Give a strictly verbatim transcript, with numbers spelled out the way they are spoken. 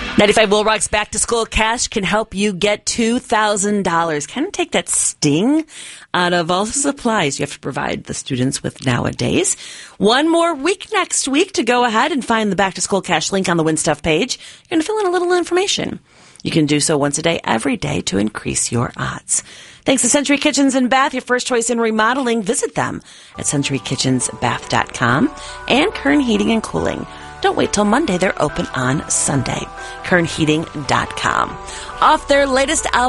ninety-five Will Rock's Back to School Cash can help you get two thousand dollars. Kind of take that sting out of all the supplies you have to provide the students with nowadays. One more week next week to go ahead and find the Back to School Cash link on the Win Stuff page. You're going to fill in a little information. You can do so once a day, every day, to increase your odds. Thanks to Century Kitchens and Bath, your first choice in remodeling. Visit them at century kitchens bath dot com and Kern Heating and Cooling. Don't wait till Monday. They're open on Sunday. kern heating dot com. Off their latest album.